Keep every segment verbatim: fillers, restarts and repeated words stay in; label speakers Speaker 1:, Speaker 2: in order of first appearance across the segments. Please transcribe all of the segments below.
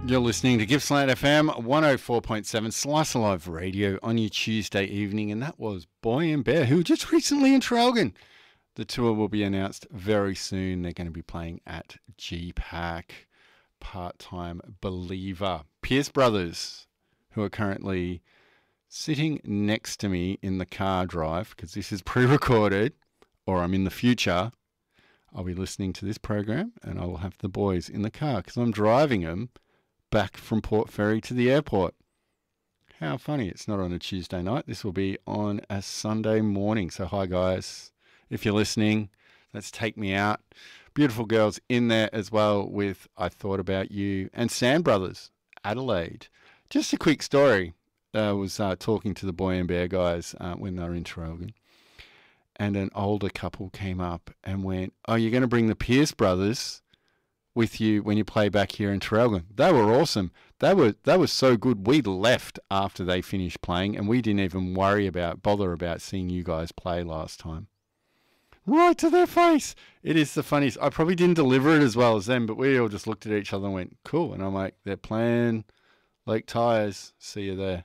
Speaker 1: You're listening to Gippsland F M one oh four point seven Slice of Life Radio on your Tuesday evening, and that was Boy and Bear, who were just recently in Traralgon. The tour will be announced very soon. They're going to be playing at G PAC. Part-time Believer. Pierce Brothers, who are currently sitting next to me in the car drive, because this is pre-recorded, or I'm in the future. I'll be listening to this program, and I will have the boys in the car, because I'm driving them back from Port Fairy to the airport. How funny. It's not on a Tuesday night. This will be on a Sunday morning. So hi guys, if you're listening, let's take me out. Beautiful girls in there as well with I Thought About You, and Sand Brothers, Adelaide. Just a quick story. I was uh, talking to the Boy and Bear guys uh, when they were in Traralgon, and an older couple came up and went, oh, you're going to bring the Pierce Brothers with you when you play back here in Traralgon? They were awesome. They were they were so good. We left after they finished playing, and we didn't even worry about, bother about seeing you guys play last time. Right to their face. It is the funniest. I probably didn't deliver it as well as them, but we all just looked at each other and went, cool. And I'm like, they're playing Lake Tyers. See you there.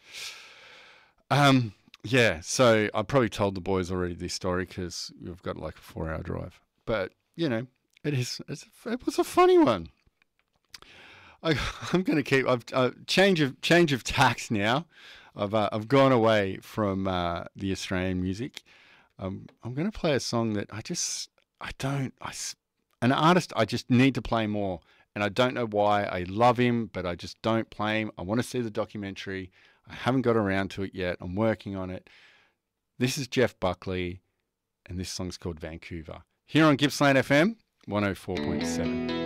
Speaker 1: Um, yeah, so I probably told the boys already this story because we've got like a four-hour drive. But, you know, it is. It's, it was a funny one. I, I'm going to keep. I've uh, change of change of tax now. I've uh, I've gone away from uh, the Australian music. Um, I'm going to play a song that I just, I don't, I, an artist I just need to play more. And I don't know why. I love him, but I just don't play him. I want to see the documentary. I haven't got around to it yet. I'm working on it. This is Jeff Buckley, and this song's called Vancouver. Here on Gippsland F M, one oh four point seven.